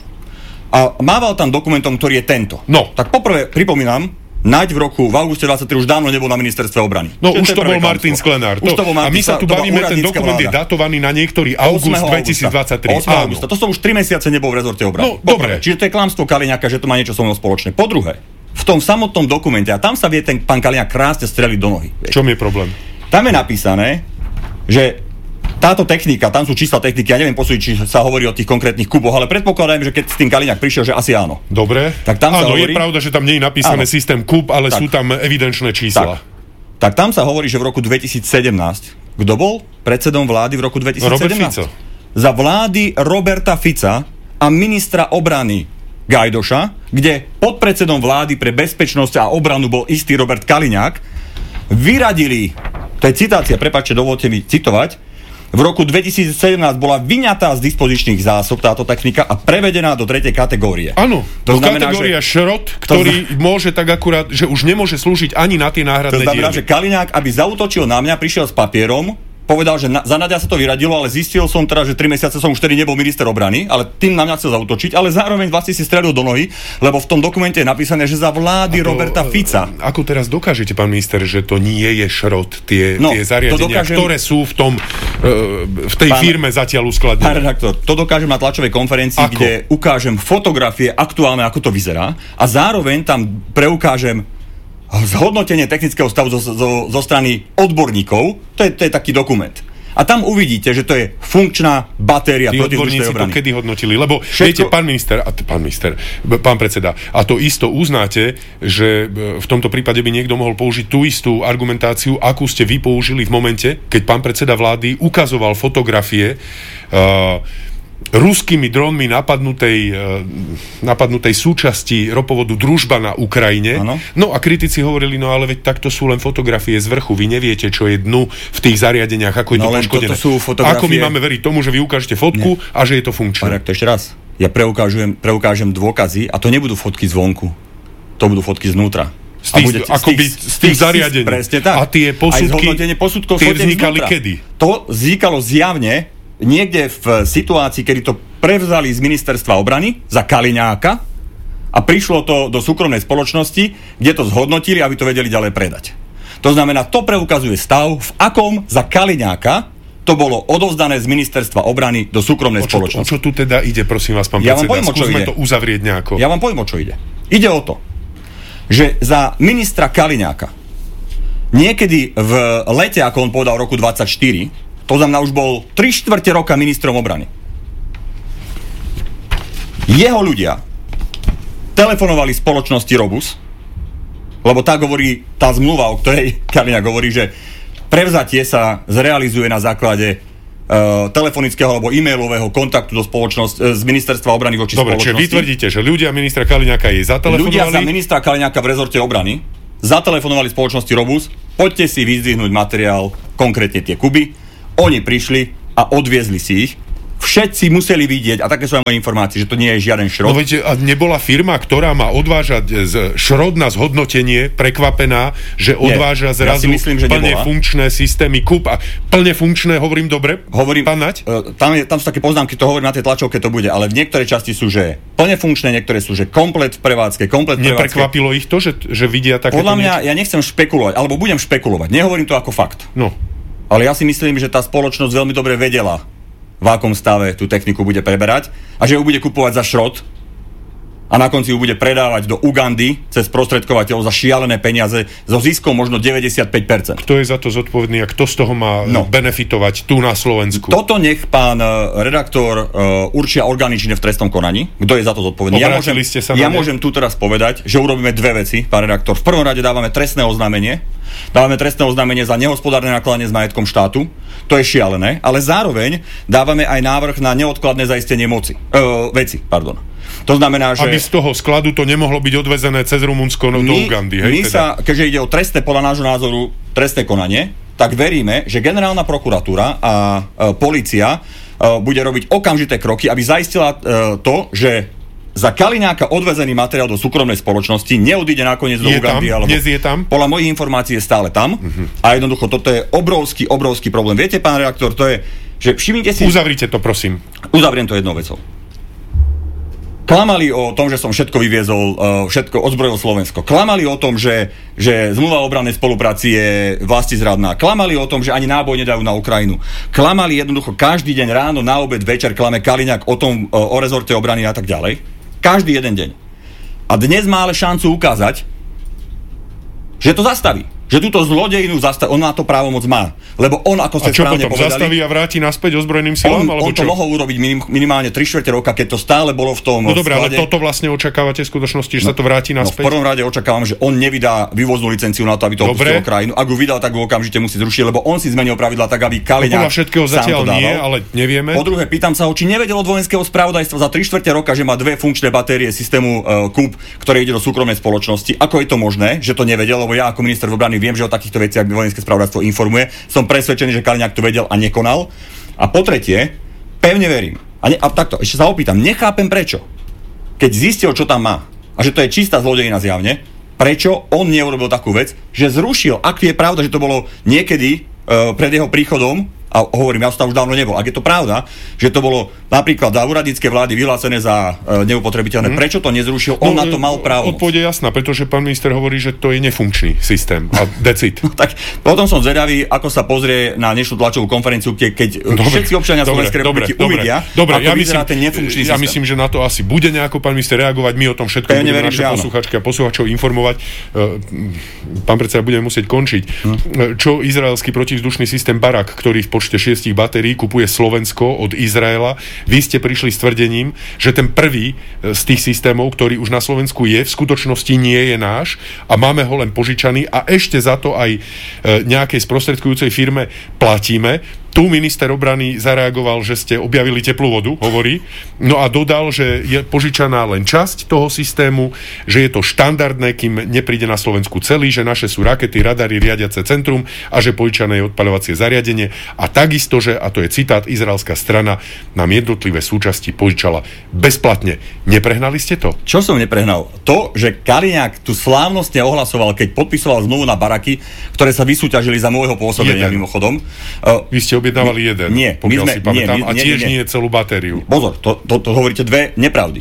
A mával tam dokumentom, ktorý je tento. No. Tak poprvé pripomínam, Naď v roku, v auguste dvadsaťtri už dávno nebol na ministerstve obrany. No už to, to bol Martin Sklenár. To, to bol Martin, a my sa tu bavíme, ten dokument vláda. Je datovaný na niektorý august dvetisícdvadsaťtri. ôsmeho augusta. To som už tri mesiace nebol v rezorte obrany. No, dobre. Čiže to je klamstvo Kaliňáka, že to má niečo so mnou spoločné. Po druhé, v tom samotnom dokumente, a tam sa vie ten pán Kaliňák krásne streliť do nohy. V čom je problém? Tam je napísané, že táto technika, tam sú čísla techniky, ja neviem posúdiť, či sa hovorí o tých konkrétnych kuboch, ale predpokladám, že keď s tým Kaliňák prišiel, že asi áno. Dobre. Tak tam áno, sa hovorí, je pravda, že tam nie je napísané áno. systém kub, ale tak. sú tam evidenčné čísla. Tak. tak tam sa hovorí, že v roku dvetisícsedemnásť, kto bol predsedom vlády v roku dvetisícsedemnásť? Robert Fico. Za vlády Roberta Fica a ministra obrany Gajdoša, kde podpredsedom vlády pre bezpečnosť a obranu bol istý Robert Kaliňák, vyradili, to je citácia, prepáčte, dovolte mi citovať, v roku dvetisícsedemnásť bola vyňatá z dispozičných zásob táto technika a prevedená do tretej kategórie. Áno, to znamená, kategória že... šrot, ktorý to... môže tak akurát, že už nemôže slúžiť ani na tie náhradné diely. To znamená, diely. že Kaliňák, aby zaútočil na mňa, prišiel s papierom, povedal, že na, za Naďa sa to vyradilo, ale zistil som teda, že tri mesiace som už tedy nebol minister obrany, ale tým na mňa chcel zaútočiť, ale zároveň vlastne si strelil do nohy, lebo v tom dokumente je napísané, že za vlády to, Roberta Fica. Ako teraz dokážete, pán minister, že to nie je šrot, tie, no, tie zariadenia, dokážem, ktoré sú v tom v tej pán, firme zatiaľ uskladnené? Pán redaktor, to dokážem na tlačovej konferencii, ako? Kde ukážem fotografie aktuálne, ako to vyzerá a zároveň tam preukážem zhodnotenie technického stavu zo, zo, zo strany odborníkov, to je, to je taký dokument. A tam uvidíte, že to je funkčná batéria protizdušnej obrany. Tí odborníci to kedy hodnotili? Lebo Všetko... viete, pán minister, a t- pán minister, pán predseda, a to isto uznáte, že v tomto prípade by niekto mohol použiť tú istú argumentáciu, akú ste vy použili v momente, keď pán predseda vlády ukazoval fotografie uh, ruskými drónmi napadnutej, napadnutej súčasti ropovodu Družba na Ukrajine. Ano. No a kritici hovorili, no ale veď takto sú len fotografie z vrchu. Vy neviete, čo je dnu v tých zariadeniach, ako je no, to poškodené. Fotografie... Ako my máme veriť tomu, že vy ukážete fotku Nie. a že je to funkčné? Tak to ešte raz. Ja preukážem, preukážem dôkazy a to nebudú fotky zvonku. To budú fotky znútra. Z tých, budete, z tých, z tých zariadení. Presne tak. A tie posudky, tie vznikali kedy? To vznikalo zjavne niekde v situácii, kedy to prevzali z ministerstva obrany za Kaliňáka a prišlo to do súkromnej spoločnosti, kde to zhodnotili, aby to vedeli ďalej predať. To znamená, to preukazuje stav, v akom za Kaliňáka to bolo odovzdané z ministerstva obrany do súkromnej o čo, spoločnosti. O čo tu teda ide, prosím vás, pán ja predseda? Vám poviem, Skúsme to uzavrieť nejako. Ja vám poviem, o čo ide. Ide o to, že za ministra Kaliňáka niekedy v lete, ako on povedal, roku dvadsaťštyri, to znamená už bol tri štvrte roka ministrom obrany, jeho ľudia telefonovali spoločnosti Robus, lebo tak hovorí tá zmluva, o ktorej Kaliňák hovorí, že prevzatie sa zrealizuje na základe uh, telefonického alebo e-mailového kontaktu do spoločnosť, z ministerstva obrany voči Dobre, spoločnosti. Dobre, čiže vy tvrdíte, že ľudia ministra Kaliňáka jej zatelefonovali? Ľudia za ministra Kaliňáka v rezorte obrany zatelefonovali spoločnosti Robus, poďte si vyzdvihnúť materiál, konkrétne tie kuby. Oni prišli a odviezli si ich. Všetci museli vidieť, a také sú aj moje informácie, že to nie je žiaden šrot. No veď, a nebola firma, ktorá má odvážať z šrot na zhodnotenie, prekvapená, že odváža nie, zrazu ja myslím, že plne nebola. funkčné systémy kúp. A plne funkčné, hovorím dobre? Hovorím, pán Naď? Uh, tam, je, tam sú také poznámky, to hovorím na tej tlačovke, to bude, ale v niektoré časti sú, že plne funkčné, niektoré sú, že komplet v prevádzke, komplet v prevádzke. Neprekvapilo ich to, že, že vidia takéto Podľa mňa, niečo? ja nechcem špekulovať, alebo budem špekulovať, nehovorím to ako fakt. No. Ale ja si myslím, že tá spoločnosť veľmi dobre vedela, v akom stave tú techniku bude preberať a že ju bude kupovať za šrot a na konci ju bude predávať do Ugandy cez prostredkovateľov za šialené peniaze so ziskom možno deväťdesiatpäť percent. Kto je za to zodpovedný a kto z toho má No. benefitovať tu na Slovensku? Toto nech pán redaktor uh, určia orgány činné v trestnom konaní. Kto je za to zodpovedný? Ja môžem, Obrátili ste sa ja na ne? môžem tu teraz povedať, že urobíme dve veci, pán redaktor. V prvom rade dávame trestné oznámenie. Dávame trestné oznámenie za nehospodárne nakladanie s majetkom štátu. To je šialené, ale zároveň dávame aj návrh na neodkladné zaistenie moci. Uh, veci, pardon. To znamená, že... Aby z toho skladu to nemohlo byť odvezené cez Rumunsko no, do Ugandy. Hej, my teda. sa, keďže ide o trestné, podľa nášho názoru, trestné konanie, tak veríme, že generálna prokuratúra a e, polícia e, bude robiť okamžité kroky, aby zaistila e, to, že za Kaliňáka odvezený materiál do súkromnej spoločnosti neodíde nakoniec do Je Ugandy. tam? Alebo, Dnes je tam? Podľa mojich informácií je stále tam. Uh-huh. A jednoducho, toto je obrovský, obrovský problém. Viete, pán redaktor, to je, že všimnite si... Uzavrite to, prosím. Uzavriem to jednou vecou. Klamali o tom, že som všetko vyviezol, všetko odzbrojil Slovensko. Klamali o tom, že, že zmluva o obrannej spolupráci je vlastizradná. Klamali o tom, že ani náboj nedajú na Ukrajinu. Klamali jednoducho každý deň ráno, na obed, večer klame Kaliňák o tom, o rezorte obrany a tak ďalej. Každý jeden deň. A dnes má ale šancu ukázať, že to zastaví. Že túto zlodejinu zastaví. On na to právomoc má. Lebo on, ako ste A čo správne potom, povedali... zastaví a vráti naspäť ozbrojeným silám? On, alebo on to čo? mohol urobiť minim, minimálne tri štvrte roka, keď to stále bolo v tom No dobré, ale sklade. toto vlastne očakávate v skutočnosti, že No, sa to vráti No v naspäť? prvom rade očakávam, že on nevydá vývoznú licenciu na to, aby to Dobre. opustil krajinu. Ak ju vydal, tak ho okamžite musí zrušiť, lebo on si zmenil pravidlá tak, aby No, Kaliňák podľa všetkého sám zatiaľ to dával. nie, ale nevieme. Po druhé, pýtam sa ho, či nevedel od vojenského spravodajstva za tri štvrte roka, že má dve funkčné batérie systému uh, kúp, ktoré ide do súkromnej spoločnosti. Ako je to možné, že to nevedel, lebo ja ako minister obrany viem, že o takýchto veciach vojenské spravodajstvo informuje. Som presvedčený, že Kaliňák to vedel a nekonal. A po tretie, pevne verím. A, ne, a takto, ešte sa opýtam, nechápem prečo. Keď zistil, čo tam má, a že to je čistá zlodejina zjavne, prečo on neurobil takú vec, že zrušil, ak je pravda, že to bolo niekedy uh, pred jeho príchodom, a hovorím, ja som tam už dávno nebol. Ak je to pravda, že to bolo napríklad za úradnícke vlády vyhlásené za uh, neupotrebiteľné, mm. prečo to nezrušil? On No, na to mal právo. Odpoveď je jasná, pretože pán minister hovorí, že to je nefunkčný systém. A decid. Tak potom som zvedavý, ako sa pozrie na dnešnú tlačovú konferenciu, keď, keď všetci občania Slovenskej republiky uvidia, dobre, ako ja vyzerá myslím, ten nefunkčný ja systém. myslím, že na to asi bude nejako pán minister reagovať. My o tom všetko Pevne budeme verím, naše že áno. posluchačky a posluchačov informovať. Pán predseda, budeme musieť končiť. Hm. Čo izraelský protivzdušný systém Barak, ktorý v počte šiestich batérií kupuje Slovensko od Izraela. Vy ste prišli s tvrdením, že ten prvý z tých systémov, ktorý už na Slovensku je, v skutočnosti nie je náš a máme ho len požičaný a ešte za to aj nejakej sprostredkujúcej firme platíme. Tu minister obrany zareagoval, že ste objavili teplú vodu, hovorí. No a dodal, že je požičaná len časť toho systému, že je to štandardné, kým nepríde na Slovensku celý, že naše sú rakety, radary, riadiace centrum a že požičané je odpaľovacie zariadenie. A takisto, že, a to je citát, izraelská strana nám jednotlivé súčasti požičala bezplatne. Neprehnali ste to? Čo som neprehnal? To, že Kaliňák tu slávnostne ohlasoval, keď podpisoval zmluvu na baraky, ktoré sa vysúťažili za môjho pôsobenia Jeden. mimochodom. Uh, Vy ste objednávali jeden, nie, pokiaľ my sme, si pamätám, nie, my, a tiež nie, nie. nie celú batériu. Pozor, to, to, to hovoríte dve nepravdy.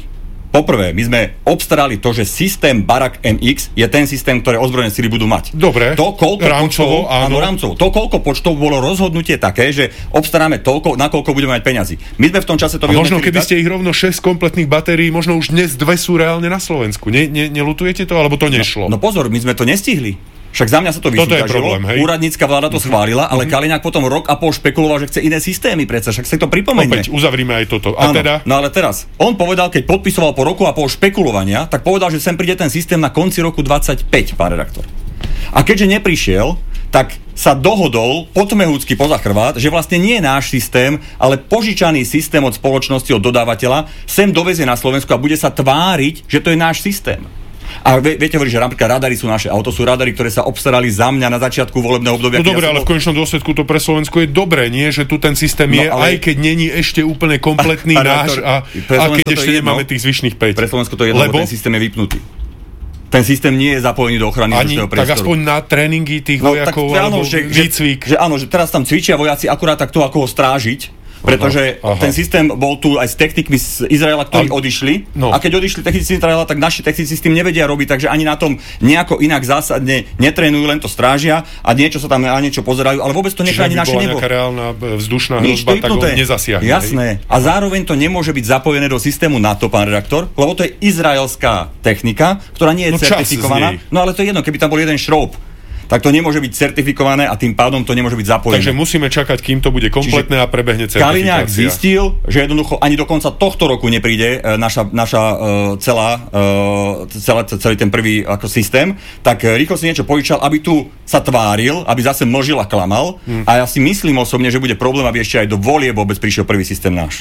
Poprvé, my sme obstarali to, že systém Barak em iks je ten systém, ktoré ozbrojené sily budú mať. Dobre, to, koľko rámcovo, počtov, áno. rámcovo. To, koľko počtov bolo rozhodnutie také, že obstaráme toľko, nakoľko budeme mať peňazí. My sme v tom čase to vyhodnotili. Možno keby ste ich rovno šesť kompletných batérií, možno už dnes dve sú reálne na Slovensku. Ne, ne, nelutujete to, alebo to nešlo? No, no pozor, my sme to nestihli. Však za mňa sa to vysúťažilo, úradnícka vláda to schválila, ale mm-hmm. Kaliňák potom rok a pol špekuloval, že chce iné systémy, predsa, však si to pripomeňme. Opäť uzavrime aj toto. A áno, teda? No ale teraz, on povedal, keď podpisoval po roku a pol špekulovania, tak povedal, že sem príde ten systém na konci roku dvadsaťpäť, pán redaktor. A keďže neprišiel, tak sa dohodol potmehúcky poza chrbát, že vlastne nie je náš systém, ale požičaný systém od spoločnosti, od dodávateľa, sem dovezie na Slovensku a bude sa tváriť, že to je náš systém. A viete hovoriť, že napríklad radary sú naše, ale to sú radary, ktoré sa obstarali za mňa na začiatku volebného obdobia. No dobre, ale v konečnom dôsledku to pre Slovensko je dobré, nie? Že tu ten systém je, no, ale... aj keď není ešte úplne kompletný a, náš a, a keď ešte nemáme tých zvyšných päť. Pre Slovensko to je jedno, lebo ten systém je vypnutý. Ten systém nie je zapojený do ochrany vzdušného priestoru. Tak aspoň na tréningy tých no, vojakov, tak, alebo áno, že, výcvik. Že, že áno, že teraz tam cvičia vojaci akurát tak to, ako ho strážiť. Pretože aha, aha. ten systém bol tu aj s technikmi z Izraela, ktorí a, odišli. No. A keď odišli technici z Izraela, tak naši technici s tým nevedia robiť, takže ani na tom nejako inak zásadne netrénujú, len to strážia a niečo sa tam na niečo pozerajú, ale vôbec to nechá ani naše nebo. Čiže by bola nejaká reálna vzdušná hrozba, tak ho nezasiahne. Jasné. A zároveň to nemôže byť zapojené do systému NATO, pán redaktor, lebo to je izraelská technika, ktorá nie je no certifikovaná. No ale to je jedno, keby tam bol jeden šroub, tak to nemôže byť certifikované a tým pádom to nemôže byť zapojené. Takže musíme čakať, kým to bude kompletné Čiže a prebehne certifikácia. Kaliňák zistil, že jednoducho ani do konca tohto roku nepríde naša, naša uh, celá, uh, celá, celý ten prvý ako systém, tak rýchlo si niečo požičal, aby tu sa tváril, aby zase mlžil a klamal. Hmm. A ja si myslím osobne, že bude problém, aby ešte aj do volieb vôbec prišiel prvý systém náš.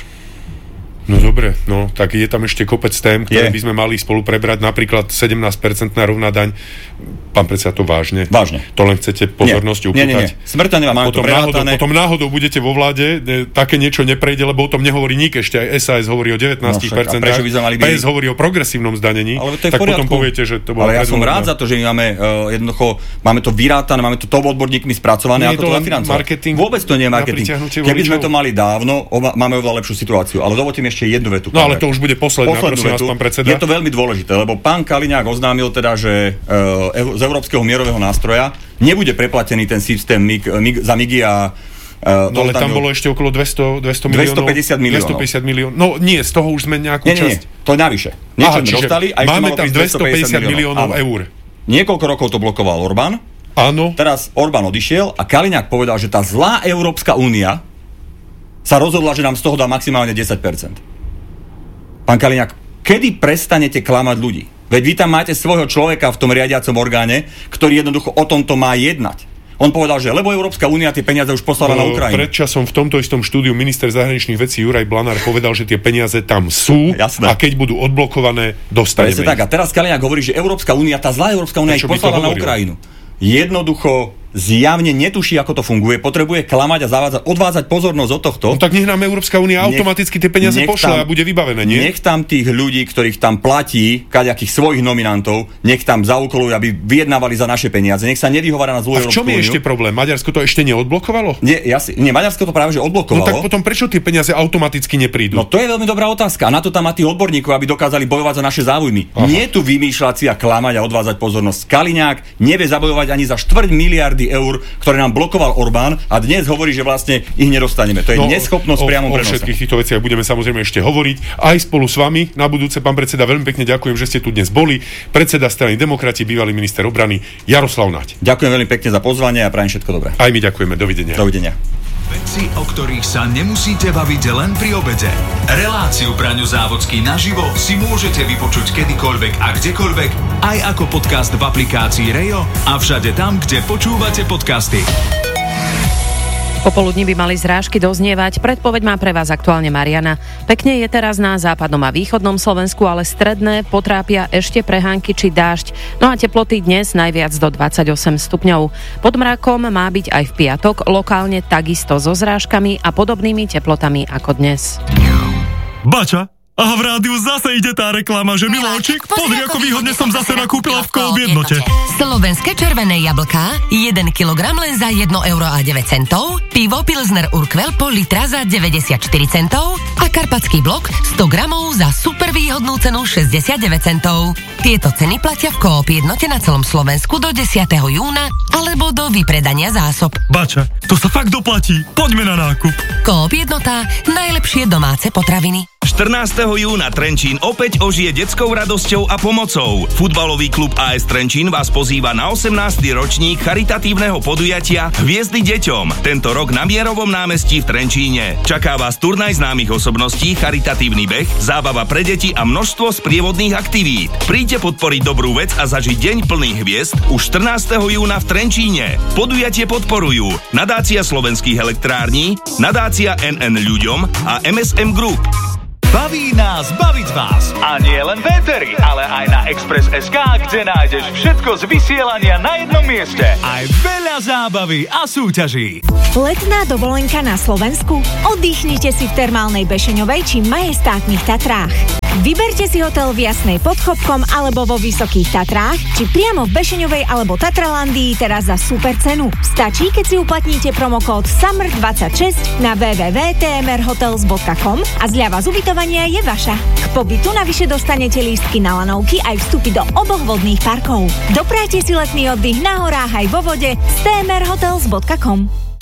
No dobre, no tak je tam ešte kopec tém, ktoré je. by sme mali spolu prebrať, napríklad sedemnásť percent rovná daň. Pán predseda, to vážne? Vážne. To len chcete pozornosť upútať? Nie, nie, nie. Smrteľne vám máme to prerátané. Potom náhodou budete vo vláde, ne, také niečo neprejde, lebo o tom nehovorí nik, ešte aj es a es hovorí o devätnásť percent, no, pé es hovorí o progresívnom zdanení, tak potom poviete, že to bolo... Ale ja som rád za to, že my máme uh, jednoducho, máme to vyrátané, máme to top odborníkmi spracované, nie ako to zafinancovať. Vôbec to nie je marketing. Keby sme to mali dávno, máme oveľa lepšiu situáciu. Ale dovoľte mi ešte jednu vetu. No ale to už bude posledná, prosím vás, pán predseda. Je to veľmi dôležité, lebo pán Kaliňák oznámil teda, že uh, z Európskeho mierového nástroja nebude preplatený ten systém MIG, MIG, za MIGy a uh, no ale tam bolo ešte okolo dvesto, dvesto miliónov. dvestopäťdesiat miliónov. dvestopäťdesiat miliónov. No nie, z toho už sme nejakú nie, časť. Nie, nie, to je navyše. Niečo sme dostali a máme tam dvestopäťdesiat miliónov eur. Niekoľko rokov to blokoval Orbán. Áno. Teraz Orbán odišiel a Kaliňák povedal, že tá zlá Európska únia sa rozhodla, že nám z toho dá maximálne desať percent. Pán Kaliňák, kedy prestanete klamať ľudí? Veď vy tam máte svojho človeka v tom riadiacom orgáne, ktorý jednoducho o tomto má jednať. On povedal, že lebo Európska únia tie peniaze už poslala na Ukrajinu. Pred časom v tomto istom štúdiu minister zahraničných vecí Juraj Blanár povedal, že tie peniaze tam sú. Jasné. A keď budú odblokované, dostaneme. Presne tak. A teraz Kaliňák hovorí, že Európska únia, tá zlá Európska únia ich poslala na Ukrajinu. Jednoducho zjavne netuší, ako to funguje, potrebuje klamať a zavádzať, odvádzať pozornosť od tohto. No tak nech nám Európska únia automaticky tie peniaze pošle a bude vybavené, nie? Nech tam tých ľudí, ktorých tam platí, kaďakých svojich nominantov, nech tam zaúkolujú, aby vyjednávali za naše peniaze. Nech sa nevyhovára na zlú Európsku úniu. A v čom je ešte problém? Maďarsko to ešte neodblokovalo? Nie, jasne, nie, Maďarsko to práve že odblokovalo. No tak potom prečo tie peniaze automaticky neprídu? No to je veľmi dobrá otázka. A na to tam má tých odborníkov, aby dokázali bojovať za naše záujmy. Aha. Nie tu vymýšľať si a klamať a odvádzať pozornosť. Kaliňák nevie zabojovať ani za štvrť miliardy eur, ktoré nám blokoval Orbán a dnes hovorí, že vlastne ich nedostaneme. To je no, neschopnosť priamo prenose. O všetkých týchto veciach budeme samozrejme ešte hovoriť aj spolu s vami. Na budúce, pán predseda, veľmi pekne ďakujem, že ste tu dnes boli. Predseda strany Demokrati, bývalý minister obrany Jaroslav Naď. Ďakujem veľmi pekne za pozvanie a prajem všetko dobré. Aj my ďakujeme. Dovidenia. Dovidenia. Veci, o ktorých sa nemusíte baviť len pri obede. Reláciu Braňo Závodský naživo si môžete vypočuť kedykoľvek a kdekoľvek, aj ako podcast v aplikácii Rejo a všade tam, kde počúvate podcasty. Popoludní by mali zrážky doznievať. Predpoveď má pre vás aktuálne Mariana. Pekne je teraz na západnom a východnom Slovensku, ale stredné potrápia ešte prehánky či dážď. No a teploty dnes najviac do dvadsaťosem stupňov. Pod mrakom má byť aj v piatok, lokálne takisto so zrážkami a podobnými teplotami ako dnes. Bača! A v rádiu zase ide tá reklama, že Miláčik, pozri, ako výhodne som zase nakúpila v Coop jednote. Slovenské červené jablká, jeden kilogram len za jedno euro a deväť centov, pivo Pilsner Urquell pol litra za deväťdesiatštyri centov a karpatský blok sto gramov za super výhodnú cenu šesťdesiatdeväť centov. Tieto ceny platia v Coop jednote na celom Slovensku do desiateho júna alebo do vypredania zásob. Bača, to sa fakt doplatí. Poďme na nákup. Coop jednota, najlepšie domáce potraviny. štrnásteho júna Trenčín opäť ožije detskou radosťou a pomocou. Futbalový klub á es Trenčín vás pozýva na osemnásty ročník charitatívneho podujatia Hviezdy deťom. Tento rok na Mierovom námestí v Trenčíne. Čaká vás turnaj známych osobností, charitatívny beh, zábava pre deti a množstvo sprievodných aktivít. Príďte podporiť dobrú vec a zažiť deň plný hviezd už štrnásteho júna v Trenčíne. Podujatie podporujú Nadácia slovenských elektrární, Nadácia en en ľuďom a em es em Group. Baví nás baviť vás. A nie len véteri, ale aj na Express bodka es ká, kde nájdeš všetko z vysielania na jednom mieste. Aj veľa zábavy a súťaží. Letná dovolenka na Slovensku? Oddychnite si v termálnej Bešeňovej či majestátnych Tatrách. Vyberte si hotel v Jasnej pod Chopkom alebo vo Vysokých Tatrách, či priamo v Bešeňovej alebo Tatralandii teraz za super cenu. Stačí, keď si uplatníte promokód Summer dvadsaťšesť na w w w bodka t m r hotels bodka com a zľava z ubytovania je vaša. K pobytu navyše dostanete lístky na lanovky aj vstupy do oboch vodných parkov. Doprajte si letný oddych na horách aj vo vode z t m r hotels bodka com.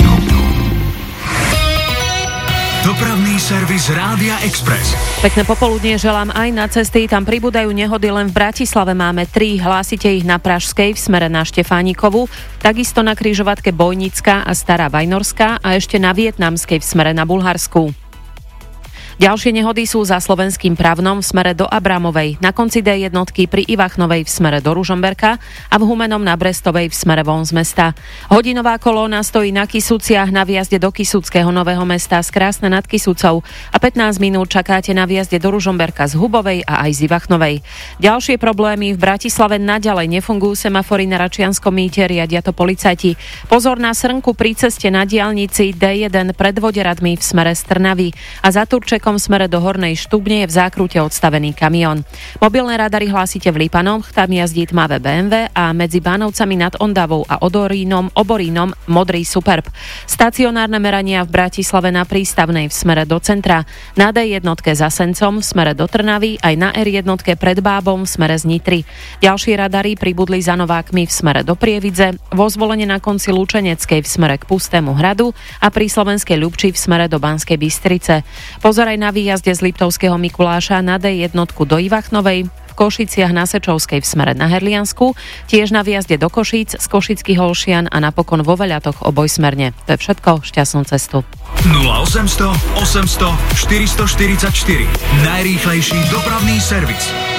Dopravný servis Rádia Express. Pekné popoludnie želám aj na cesty. Tam pribúdajú nehody, len v Bratislave máme tri. Hlásite ich na Pražskej v smere na Štefánikovu, takisto na križovatke Bojnická a Stará Vajnorská a ešte na Vietnamskej v smere na Bulharsku. Ďalšie nehody sú za Slovenským Pravnom v smere do Abramovej, na konci dé jednotky pri Ivachnovej v smere do Ružomberka a v Humenom na Brestovej v smere von z mesta. Hodinová kolóna stojí na Kysuciach na výjazde do Kysuckého Nového Mesta z Krásna nad Kysucou a pätnásť minút čakáte na výjazde do Ružomberka z Hubovej a aj z Ivachnovej. Ďalšie problémy: v Bratislave naďalej nefungujú semafory na Račianskom mýte, riadia to policajti. Pozor na srnku pri ceste na diaľnici dé jeden pred Voderadmi v smere z Trnavy a za Turček v smere do Hornej Štúbne je v zákrute odstavený kamión. Mobilné radary hlásite v Lipanoch, tam jazdí tmavé bé em vé a medzi Bánovcami nad Ondavou a Odorínom, Oborínom modrý Superb. Stacionárne merania v Bratislave na Prístavnej v smere do centra, na dé jednotke za Sencom v smere do Trnavy, aj na er jednotke pred Bábom v smere z Nitry. Ďalšie radary pribudli za Novákmi v smere do Prievidze, vo Zvolenie na konci Lučeneckej v smere k Pustému hradu a pri Slovenskej Ľubči v smere do Banskej Bystrice. Pozor na výjazde z Liptovského Mikuláša na dé jednotku do Ivachnovej, v Košiciach na Sečovskej v smere na Herliansku, tiež na výjazde do Košíc, z Košických Olšian a napokon vo Veľatoch obojsmerne. To je všetko, šťastnú cestu. nula osem nula nula, osem nula nula, štyri štyri štyri. Najrýchlejší dopravný servis.